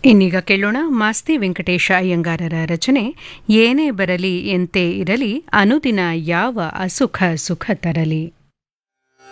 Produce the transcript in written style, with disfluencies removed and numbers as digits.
ಇನ್ನೀಗ ಕೇಳೋಣ ಮಾಸ್ತಿ ವೆಂಕಟೇಶ ಅಯ್ಯಂಗಾರರ ರಚನೆ ಏನೇ ಬರಲಿ ಎಂತೆ ಇರಲಿ ಅನುದಿನ ಯಾವ ಅಸುಖ ಸುಖ ತರಲಿ.